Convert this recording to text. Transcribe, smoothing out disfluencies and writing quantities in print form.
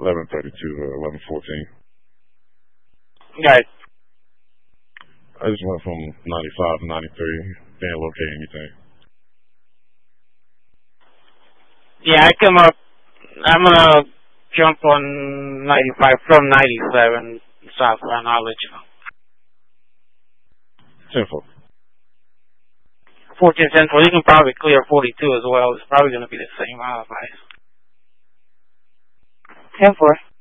11:32 to 11:14. Right. I just went from 95 to 93. Didn't locate anything. Yeah, I come up. I'm gonna jump on 95 from 97 southbound. I'll let you know. 10-4. 14 Central. You can probably clear 42 as well. It's probably gonna be the same amount of ice. 10-4.